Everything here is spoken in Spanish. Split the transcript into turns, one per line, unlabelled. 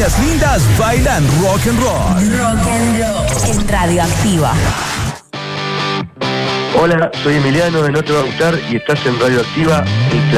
chicas lindas bailan rock and roll.
Rock and roll en Radioactiva.
Hola, soy Emiliano de No Te Va a Gustar y estás en Radioactiva, el